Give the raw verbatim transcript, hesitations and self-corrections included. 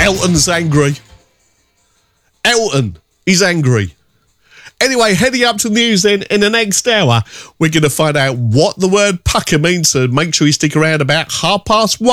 Elton's angry. Elton is angry. Anyway, heading up to the news then, in the next hour, we're going to find out what the word pucker means, so make sure you stick around about half past one.